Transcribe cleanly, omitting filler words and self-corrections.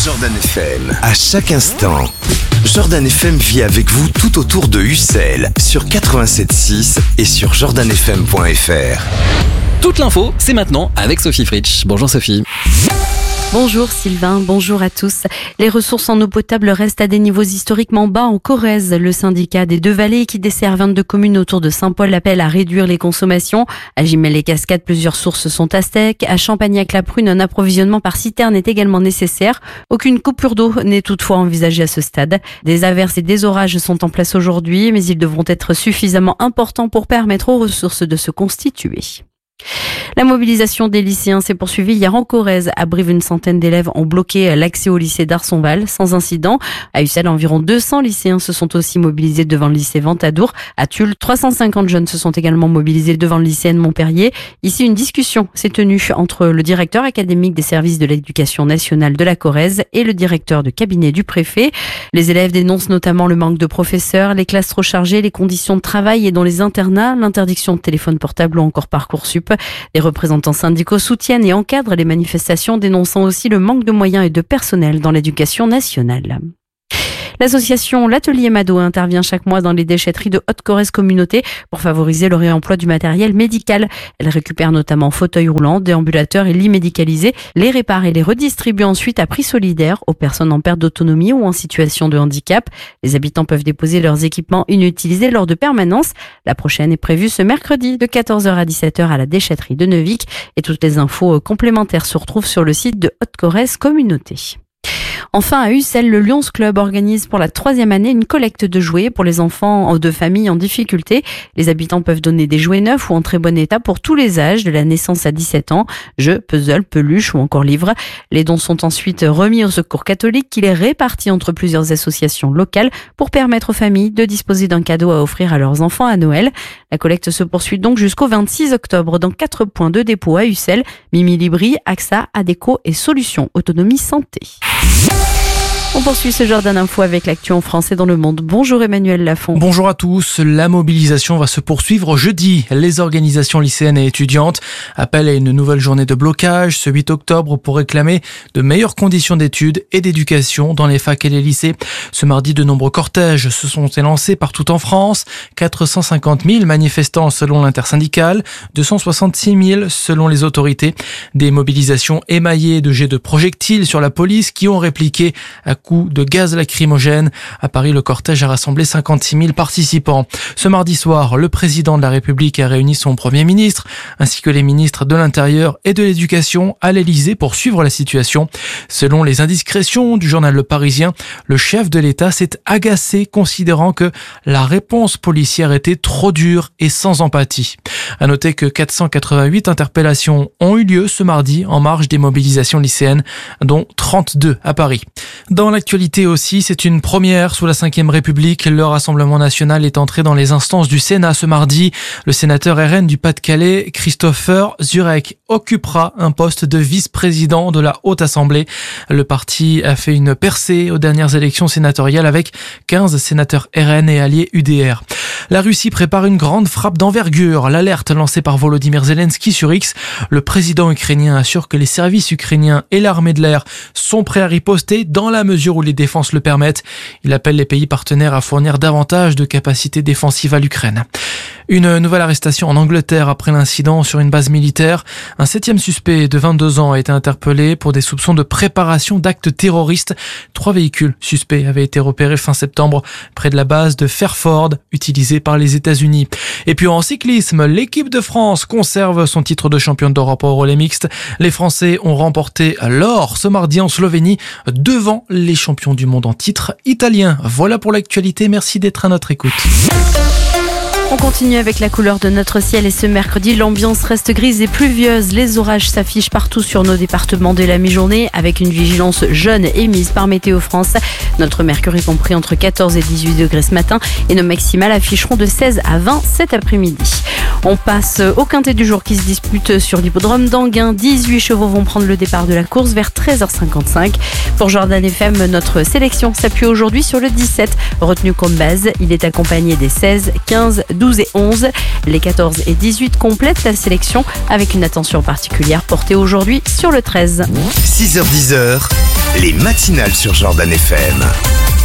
Jordan FM. À chaque instant, Jordan FM vit avec vous tout autour de Ussel sur 87.6 et sur jordanfm.fr. Toute l'info, c'est maintenant avec Sophie Fritsch. Bonjour Sophie. Bonjour Sylvain, bonjour à tous. Les ressources en eau potable restent à des niveaux historiquement bas en Corrèze. Le syndicat des Deux-Vallées qui dessert 22 communes autour de Saint-Paul appelle à réduire les consommations. À Gimel-les-Cascades, plusieurs sources sont à sec. À Champagnac-la-Prune, un approvisionnement par citerne est également nécessaire. Aucune coupure d'eau n'est toutefois envisagée à ce stade. Des averses et des orages sont en place aujourd'hui, mais ils devront être suffisamment importants pour permettre aux ressources de se constituer. La mobilisation des lycéens s'est poursuivie hier en Corrèze. À Brive, une centaine d'élèves ont bloqué l'accès au lycée d'Arsonval sans incident. À Ussel, environ 200 lycéens se sont aussi mobilisés devant le lycée Ventadour. À Tulle, 350 jeunes se sont également mobilisés devant le lycée de Montpellier. Ici, une discussion s'est tenue entre le directeur académique des services de l'éducation nationale de la Corrèze et le directeur de cabinet du préfet. Les élèves dénoncent notamment le manque de professeurs, les classes trop chargées, les conditions de travail et dans les internats, l'interdiction de téléphone portable ou encore Parcoursup. Les représentants syndicaux soutiennent et encadrent les manifestations, dénonçant aussi le manque de moyens et de personnel dans l'éducation nationale. L'association L'Atelier Mado intervient chaque mois dans les déchetteries de Haute-Corrèze Communauté pour favoriser le réemploi du matériel médical. Elle récupère notamment fauteuils roulants, déambulateurs et lits médicalisés, les répare et les redistribue ensuite à prix solidaire aux personnes en perte d'autonomie ou en situation de handicap. Les habitants peuvent déposer leurs équipements inutilisés lors de permanences. La prochaine est prévue ce mercredi de 14h à 17h à la déchetterie de Neuvic et toutes les infos complémentaires se retrouvent sur le site de Haute-Corrèze Communauté. Enfin, à Ussel, le Lions Club organise pour la 3e année une collecte de jouets pour les enfants de familles en difficulté. Les habitants peuvent donner des jouets neufs ou en très bon état pour tous les âges, de la naissance à 17 ans, jeux, puzzles, peluches ou encore livres. Les dons sont ensuite remis au Secours catholique qui les répartit entre plusieurs associations locales pour permettre aux familles de disposer d'un cadeau à offrir à leurs enfants à Noël. La collecte se poursuit donc jusqu'au 26 octobre dans 4 points de dépôt à Ussel, Mimi Libri, AXA, Adéco et Solutions Autonomie Santé. On poursuit ce Jordan Info avec l'actu en français dans le monde. Bonjour Emmanuel Lafont. Bonjour à tous. La mobilisation va se poursuivre jeudi. Les organisations lycéennes et étudiantes appellent à une nouvelle journée de blocage ce 8 octobre pour réclamer de meilleures conditions d'études et d'éducation dans les facs et les lycées. Ce mardi, de nombreux cortèges se sont élancés partout en France. 450 000 manifestants selon l'intersyndicale, 266 000 selon les autorités. Des mobilisations émaillées de jets de projectiles sur la police qui ont répliqué à coups de gaz lacrymogène. À Paris, le cortège a rassemblé 56 000 participants. Ce mardi soir, le président de la République a réuni son Premier ministre ainsi que les ministres de l'Intérieur et de l'Éducation à l'Élysée pour suivre la situation. Selon les indiscrétions du journal Le Parisien, le chef de l'État s'est agacé considérant que la réponse policière était trop dure et sans empathie. À noter que 488 interpellations ont eu lieu ce mardi en marge des mobilisations lycéennes, dont 32 à Paris. Dans l'actualité aussi, c'est une première sous la Ve République. Le Rassemblement national est entré dans les instances du Sénat ce mardi. Le sénateur RN du Pas-de-Calais, Christopher Zurek, occupera un poste de vice-président de la Haute Assemblée. Le parti a fait une percée aux dernières élections sénatoriales avec 15 sénateurs RN et alliés UDR. La Russie prépare une grande frappe d'envergure. L'alerte lancée par Volodymyr Zelensky sur X. Le président ukrainien assure que les services ukrainiens et l'armée de l'air sont prêts à riposter dans la mesure où les défenses le permettent. Il appelle les pays partenaires à fournir davantage de capacités défensives à l'Ukraine. Une nouvelle arrestation en Angleterre après l'incident sur une base militaire. Un 7e suspect de 22 ans a été interpellé pour des soupçons de préparation d'actes terroristes. 3 véhicules suspects avaient été repérés fin septembre près de la base de Fairford, utilisée par les États-Unis. Et puis en cyclisme, l'équipe de France conserve son titre de championne d'Europe au relais mixte. Les Français ont remporté l'or ce mardi en Slovénie devant les champions du monde en titre italiens. Voilà pour l'actualité. Merci d'être à notre écoute. On continue avec la couleur de notre ciel et ce mercredi, l'ambiance reste grise et pluvieuse. Les orages s'affichent partout sur nos départements dès la mi-journée avec une vigilance jaune émise par Météo France. Notre mercure est compris entre 14 et 18 degrés ce matin et nos maximales afficheront de 16 à 20 cet après-midi. On passe au quintet du jour qui se dispute sur l'hippodrome d'Anguin. 18 chevaux vont prendre le départ de la course vers 13h55. Pour Jordan FM, notre sélection s'appuie aujourd'hui sur le 17, retenu comme base. Il est accompagné des 16, 15, 12 et 11. Les 14 et 18 complètent la sélection avec une attention particulière portée aujourd'hui sur le 13. 6h-10h, Les matinales sur Jordan FM.